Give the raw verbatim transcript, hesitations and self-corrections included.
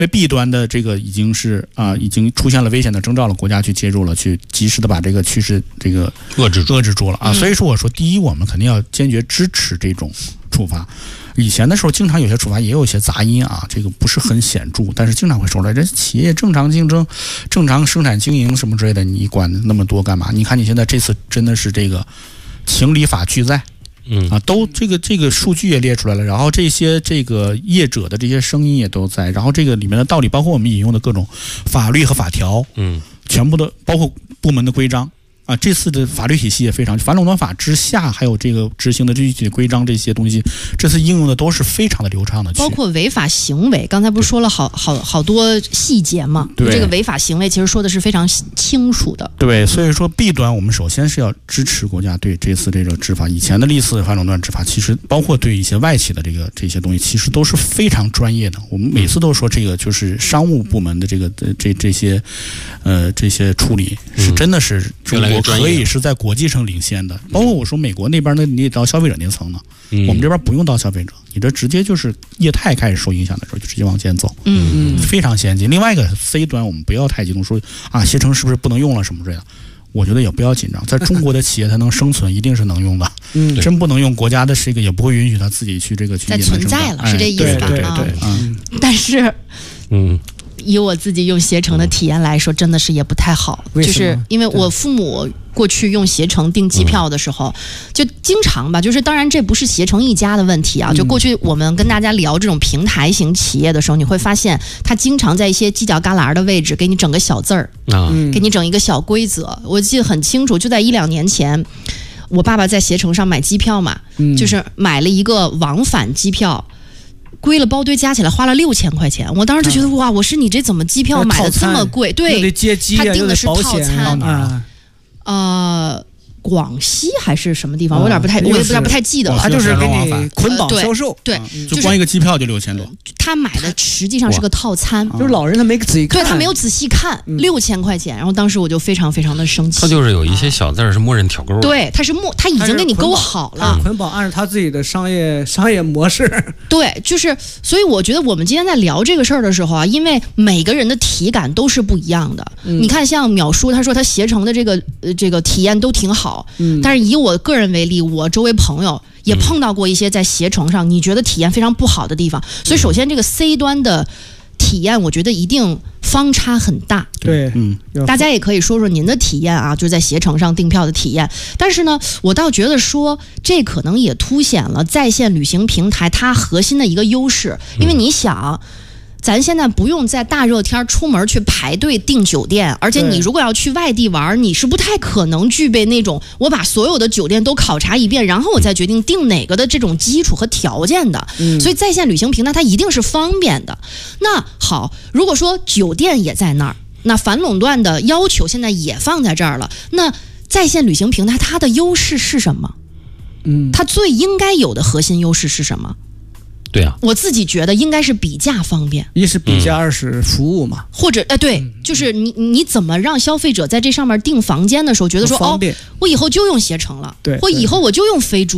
为 B 端的这个已经是啊、呃，已经出现了危险的征兆了，国家去介入了，去及时的把这个趋势这个遏制住遏制住了啊。 嗯、 所以说，我说第一，我们肯定要坚决支持这种处罚。以前的时候，经常有些处罚也有一些杂音啊，这个不是很显著，但是经常会说出来。这企业正常竞争、正常生产经营什么之类的，你管那么多干嘛？你看你现在这次真的是这个情理法俱在。 嗯啊，都这个这个数据也列出来了，然后这些这个业者的这些声音也都在，然后这个里面的道理，包括我们引用的各种法律和法条， 嗯， 全部的包括部门的规章啊，这次的法律体系也非常，反垄断法之下还有这个执行的具体规章这些东西，这次应用的都是非常的流畅的， 包括违法行为，刚才不是说了好好好多细节吗？ 对， 这个违法行为其实说的是非常清楚的。 对，所以说 B 端我们首先是要支持国家对这次这个执法，以前的历次反垄断执法，其实包括对一些外企的这个这些东西，其实都是非常专业的。我们每次都说这个就是商务部门的这个这这些呃这些处理是真的是中国可以是在国际上领先的。包括我说美国那边呢，你得到消费者那层呢， 嗯、 我们这边不用到消费者，你这直接就是业态开始受影响的时候就直接往前走， 嗯嗯， 非常先进。另外一个 C 端，我们不要太激动，说啊携程是不是不能用了什么之类的。我觉得也不要紧张，在中国的企业它能生存，一定是能用的。 嗯， 真不能用，国家的这个也不会允许他自己去这个去再存在了， 哎、 是这意思吧？ 对对对对， 嗯。但是， 嗯， 以我自己用携程的体验来说，真的是也不太好，就是因为我父母过去用携程订机票的时候，就经常吧，就是当然这不是携程一家的问题啊，就过去我们跟大家聊这种平台型企业的时候，你会发现他经常在一些犄角旮旯的位置给你整个小字儿啊，给你整一个小规则。我记得很清楚，就在一两年前，我爸爸在携程上买机票嘛，就是买了一个往返机票。归了包堆加起来花了六千块钱，我当时就觉得、嗯、哇，我是你这怎么机票买的这么贵？对， 又得接机啊， 他订的是套餐啊， 呃。广西还是什么地方？我有点不太，我也不太不太记得了。 他就是给你捆绑销售， 对， 就光一个机票就六千多。 他买的实际上是个套餐， 就是老人他没仔细看， 对他没有仔细看，六千块钱。然后当时我就非常非常的生气。 他就是有一些小字是默认挑钩， 对，他是默，他已经给你勾好了， 捆绑按照他自己的商业商业模式。 对，就是所以我觉得我们今天在聊这个事儿的时候啊，因为每个人的体感都是不一样的。你看，像淼叔他说他携程的这个呃这个体验都挺好，但是以我个人为例，我周围朋友也碰到过一些在携程上你觉得体验非常不好的地方，所以首先这个 C 端的体验，我觉得一定方差很大。 对， 嗯， 大家也可以说说您的体验啊，就是在携程上订票的体验。但是呢，我倒觉得说这可能也凸显了在线旅行平台它核心的一个优势，因为你想。咱现在不用在大热天出门去排队订酒店，而且你如果要去外地玩，你是不太可能具备那种我把所有的酒店都考察一遍，然后我再决定订哪个的这种基础和条件的。 嗯、 所以在线旅行平台它一定是方便的。那好，如果说酒店也在那儿，那反垄断的要求现在也放在这儿了，那在线旅行平台它的优势是什么？ 嗯， 它最应该有的核心优势是什么？ 对啊， 我自己觉得应该是比价方便， 一是比价，二是服务嘛， 或者呃对，嗯、就是你你怎么让消费者在这上面订房间的时候觉得说哦，我以后就用携程了， 对， 或以后我就用飞猪。